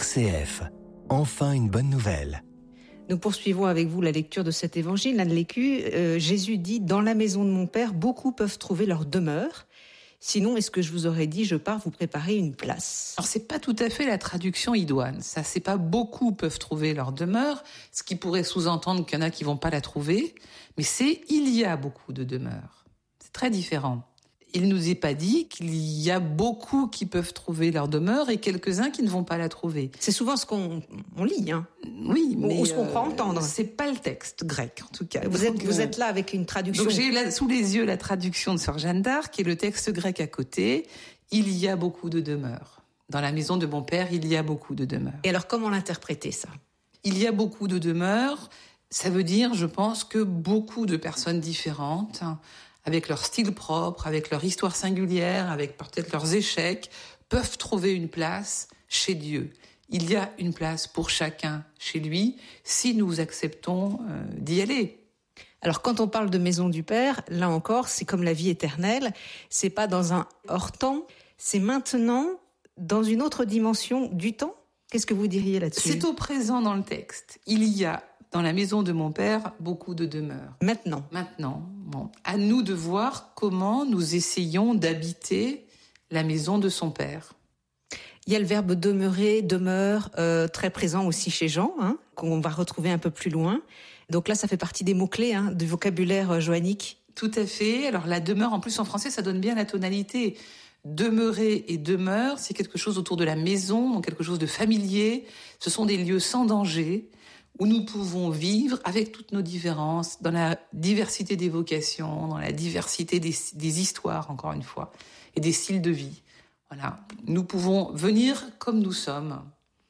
RCF, enfin une bonne nouvelle. Nous poursuivons avec vous la lecture de cet évangile. Anne Lécu, Jésus dit « Dans la maison de mon Père, beaucoup peuvent trouver leur demeure. Sinon, est-ce que je vous aurais dit, je pars vous préparer une place ?» Alors, c'est pas tout à fait la traduction idoine. Ça, c'est pas beaucoup peuvent trouver leur demeure, ce qui pourrait sous-entendre qu'il y en a qui vont pas la trouver, mais c'est il y a beaucoup de demeures. C'est très différent. Il nous est pas dit qu'il y a beaucoup qui peuvent trouver leur demeure et quelques-uns qui ne vont pas la trouver. C'est souvent ce qu'on lit, hein. Oui, mais ou ce qu'on croit entendre. C'est pas le texte grec, en tout cas. Vous êtes là avec une traduction. Donc j'ai là, sous les yeux la traduction de Sœur Jeanne d'Arc et le texte grec à côté. Il y a beaucoup de demeures. Dans la maison de mon Père, il y a beaucoup de demeures. Et alors, comment l'interpréter, ça ? Il y a beaucoup de demeures. Ça veut dire, je pense, que beaucoup de personnes différentes, avec leur style propre, avec leur histoire singulière, avec peut-être leurs échecs, peuvent trouver une place chez Dieu. Il y a une place pour chacun chez lui, si nous acceptons d'y aller. Alors, quand on parle de maison du Père, là encore, c'est comme la vie éternelle. C'est pas dans un hors-temps, c'est maintenant dans une autre dimension du temps. Qu'est-ce que vous diriez là-dessus ? C'est au présent dans le texte. Il y a dans la maison de mon Père beaucoup de demeures. Maintenant. Bon, à nous de voir comment nous essayons d'habiter la maison de son Père. Il y a le verbe demeurer, demeure, très présent aussi chez Jean, hein, qu'on va retrouver un peu plus loin. Donc là, ça fait partie des mots-clés du vocabulaire joannique. Tout à fait. Alors la demeure, en plus en français, ça donne bien la tonalité. Demeurer et demeure, c'est quelque chose autour de la maison, quelque chose de familier. Ce sont des lieux sans danger, où nous pouvons vivre avec toutes nos différences, dans la diversité des vocations, dans la diversité des histoires, encore une fois, et des styles de vie. Voilà. Nous pouvons venir comme nous sommes.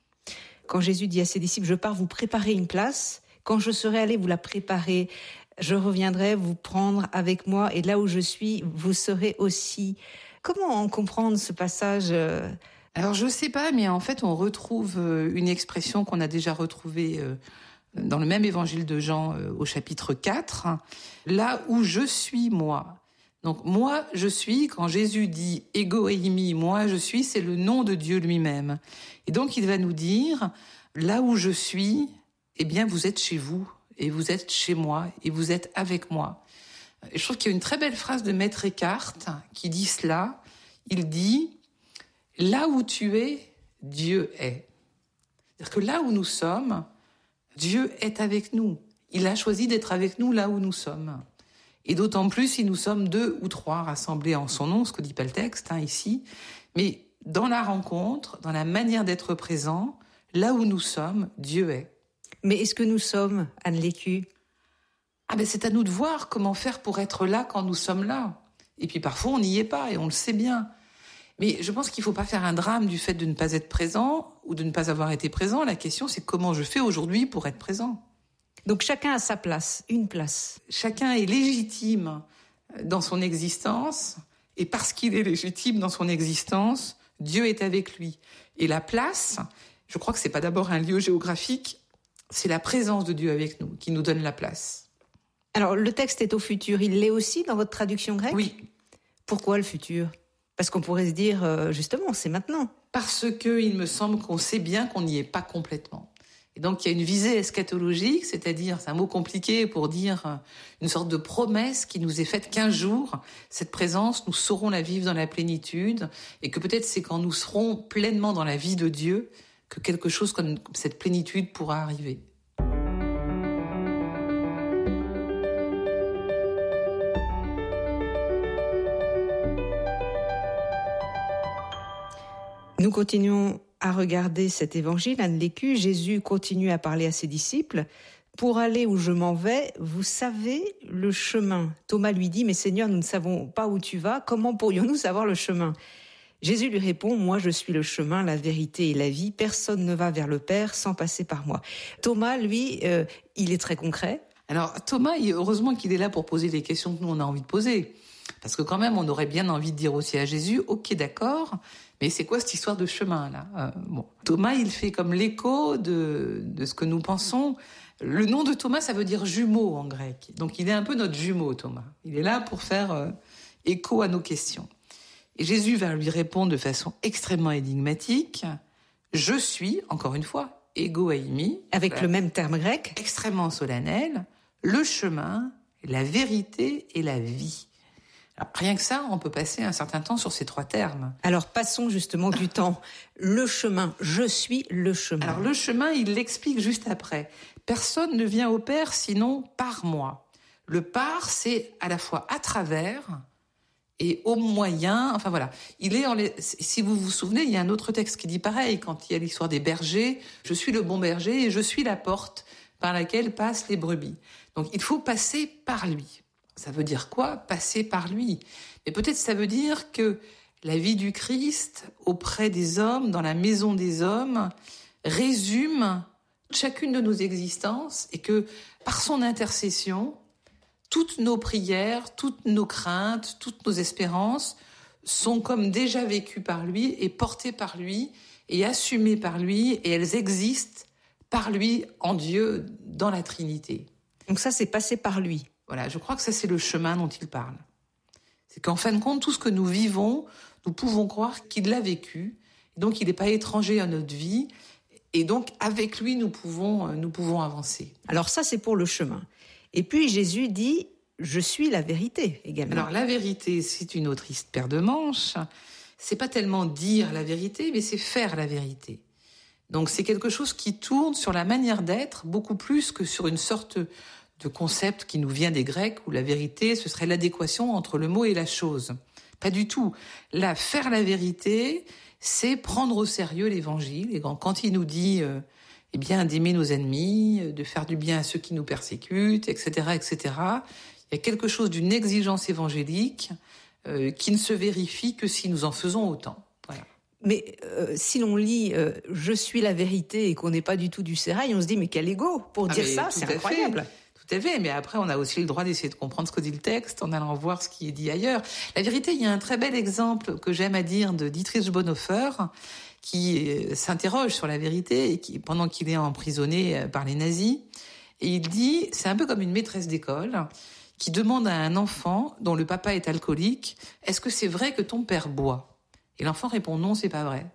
Quand Jésus dit à ses disciples, je pars vous préparer une place, quand je serai allé vous la préparer, je reviendrai vous prendre avec moi, et là où je suis, vous serez aussi. Comment comprendre ce passage ? Alors je sais pas, mais en fait on retrouve une expression qu'on a déjà retrouvée dans le même évangile de Jean au chapitre 4, là où je suis moi. Donc moi je suis, quand Jésus dit ego eimi, moi je suis, c'est le nom de Dieu lui-même. Et donc il va nous dire, là où je suis, eh bien vous êtes chez vous, et vous êtes chez moi, et vous êtes avec moi. Et je trouve qu'il y a une très belle phrase de Maître Eckhart qui dit cela. Il dit, là où tu es, Dieu est. C'est-à-dire que là où nous sommes, Dieu est avec nous. Il a choisi d'être avec nous là où nous sommes. Et d'autant plus si nous sommes 2 ou 3 rassemblés en son nom, ce que dit pas le texte ici. Mais dans la rencontre, dans la manière d'être présent, là où nous sommes, Dieu est. Mais est-ce que nous sommes, Anne Lécu ? C'est à nous de voir comment faire pour être là quand nous sommes là. Et puis parfois on n'y est pas et on le sait bien. Mais je pense qu'il ne faut pas faire un drame du fait de ne pas être présent ou de ne pas avoir été présent. La question, c'est comment je fais aujourd'hui pour être présent. Donc chacun a sa place, une place. Chacun est légitime dans son existence. Et parce qu'il est légitime dans son existence, Dieu est avec lui. Et la place, je crois que ce n'est pas d'abord un lieu géographique, c'est la présence de Dieu avec nous qui nous donne la place. Alors le texte est au futur, il l'est aussi dans votre traduction grecque ? Oui. Pourquoi le futur ? Parce qu'on pourrait se dire, justement, c'est maintenant. Parce que il me semble qu'on sait bien qu'on n'y est pas complètement. Et donc, il y a une visée eschatologique, c'est-à-dire, c'est un mot compliqué pour dire une sorte de promesse qui nous est faite qu'un jour, cette présence, nous saurons la vivre dans la plénitude, et que peut-être c'est quand nous serons pleinement dans la vie de Dieu que quelque chose comme cette plénitude pourra arriver. Nous continuons à regarder cet évangile, Anne Lécu. Jésus continue à parler à ses disciples. Pour aller où je m'en vais, vous savez le chemin. Thomas lui dit, mais Seigneur, nous ne savons pas où tu vas. Comment pourrions-nous savoir le chemin ? Jésus lui répond, moi je suis le chemin, la vérité et la vie. Personne ne va vers le Père sans passer par moi. Thomas, lui, il est très concret. Alors Thomas, heureusement qu'il est là pour poser les questions que nous on a envie de poser. Parce que quand même, on aurait bien envie de dire aussi à Jésus, ok, d'accord, mais c'est quoi cette histoire de chemin là ? Thomas, il fait comme l'écho de ce que nous pensons. Le nom de Thomas, ça veut dire jumeau en grec. Donc il est un peu notre jumeau, Thomas. Il est là pour faire écho à nos questions. Et Jésus va lui répondre de façon extrêmement énigmatique. Je suis, encore une fois, ego eimi. Avec le même terme grec. Extrêmement solennel. Le chemin, la vérité et la vie. Alors, rien que ça, on peut passer un certain temps sur ces 3 termes. Alors passons justement du temps. Le chemin, je suis le chemin. Alors le chemin, il l'explique juste après. Personne ne vient au Père sinon par moi. Le par, c'est à la fois à travers et au moyen. Enfin voilà. Si vous vous souvenez, il y a un autre texte qui dit pareil, quand il y a l'histoire des bergers. Je suis le bon berger et je suis la porte par laquelle passent les brebis. Donc il faut passer par lui. Ça veut dire quoi, passer par lui? Mais peut-être ça veut dire que la vie du Christ auprès des hommes, dans la maison des hommes, résume chacune de nos existences et que par son intercession, toutes nos prières, toutes nos craintes, toutes nos espérances sont comme déjà vécues par lui et portées par lui et assumées par lui et elles existent par lui en Dieu dans la Trinité. Donc ça, c'est passer par lui. Voilà, je crois que ça, c'est le chemin dont il parle. C'est qu'en fin de compte, tout ce que nous vivons, nous pouvons croire qu'il l'a vécu. Donc, il n'est pas étranger à notre vie. Et donc, avec lui, nous pouvons avancer. Alors ça, c'est pour le chemin. Et puis, Jésus dit, je suis la vérité également. Alors, la vérité, c'est une autre paire de manches. C'est pas tellement dire la vérité, mais c'est faire la vérité. Donc, c'est quelque chose qui tourne sur la manière d'être, beaucoup plus que sur une sorte de concept qui nous vient des Grecs, où la vérité, ce serait l'adéquation entre le mot et la chose. Pas du tout. Là, faire la vérité, c'est prendre au sérieux l'Évangile. Et quand il nous dit d'aimer nos ennemis, de faire du bien à ceux qui nous persécutent, etc., etc., il y a quelque chose d'une exigence évangélique qui ne se vérifie que si nous en faisons autant. Voilà. Mais si l'on lit « Je suis la vérité » et qu'on n'est pas du tout du sérail, on se dit « Mais quel ego pour dire ça, c'est incroyable !» Tout à fait, mais après, on a aussi le droit d'essayer de comprendre ce que dit le texte en allant voir ce qui est dit ailleurs. La vérité, il y a un très bel exemple que j'aime à dire de Dietrich Bonhoeffer, qui s'interroge sur la vérité et qui, pendant qu'il est emprisonné par les nazis, et il dit, c'est un peu comme une maîtresse d'école qui demande à un enfant dont le papa est alcoolique, est-ce que c'est vrai que ton père boit? Et l'enfant répond non, c'est pas vrai.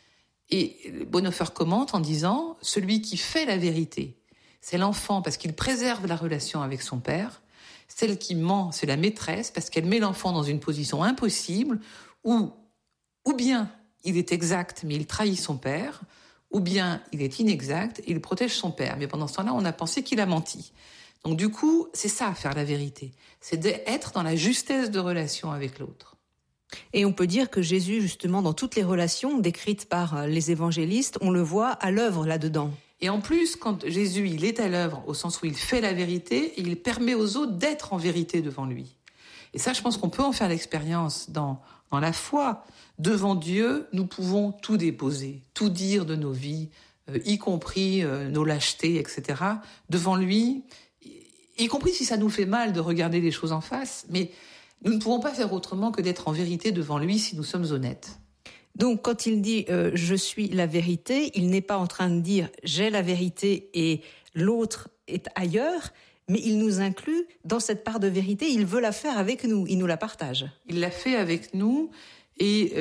Et Bonhoeffer commente en disant, celui qui fait la vérité, c'est l'enfant parce qu'il préserve la relation avec son père. Celle qui ment, c'est la maîtresse parce qu'elle met l'enfant dans une position impossible où, ou bien il est exact mais il trahit son père, ou bien il est inexact et il protège son père. Mais pendant ce temps-là, on a pensé qu'il a menti. Donc du coup, c'est ça, faire la vérité. C'est d'être dans la justesse de relation avec l'autre. Et on peut dire que Jésus, justement, dans toutes les relations décrites par les évangélistes, on le voit à l'œuvre là-dedans. Et en plus, quand Jésus, il est à l'œuvre, au sens où il fait la vérité, il permet aux autres d'être en vérité devant lui. Et ça, je pense qu'on peut en faire l'expérience dans la foi. Devant Dieu, nous pouvons tout déposer, tout dire de nos vies, y compris nos lâchetés, etc. Devant lui, y compris si ça nous fait mal de regarder les choses en face, mais nous ne pouvons pas faire autrement que d'être en vérité devant lui si nous sommes honnêtes. Donc, quand il dit « je suis la vérité », il n'est pas en train de dire « j'ai la vérité et l'autre est ailleurs », mais il nous inclut dans cette part de vérité. Il veut la faire avec nous, il nous la partage. Il l'a fait avec nous et,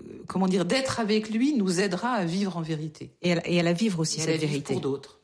d'être avec lui nous aidera à vivre en vérité. Et à la vivre aussi, cette vérité. Pour d'autres.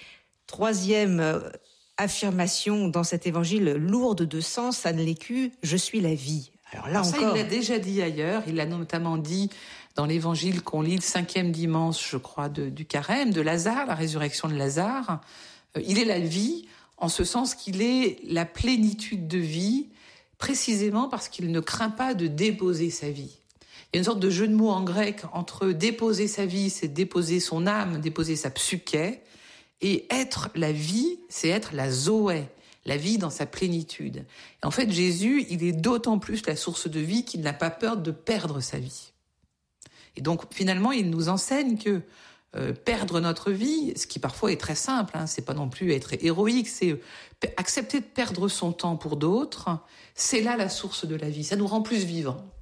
Troisième affirmation dans cet évangile lourde de sens, Anne Lécu, « je suis la vie ». Alors là ça, encore, il l'a déjà dit ailleurs. Il l'a notamment dit dans l'évangile qu'on lit le 5e dimanche, je crois, du Carême, de Lazare, la résurrection de Lazare. Il est la vie, en ce sens qu'il est la plénitude de vie, précisément parce qu'il ne craint pas de déposer sa vie. Il y a une sorte de jeu de mots en grec entre déposer sa vie, c'est déposer son âme, déposer sa psyché, et être la vie, c'est être la zoé, la vie dans sa plénitude. Et en fait, Jésus, il est d'autant plus la source de vie qu'il n'a pas peur de perdre sa vie. Et donc, finalement, il nous enseigne que perdre notre vie, ce qui parfois est très simple, c'est pas non plus être héroïque, c'est accepter de perdre son temps pour d'autres, c'est là la source de la vie. Ça nous rend plus vivants.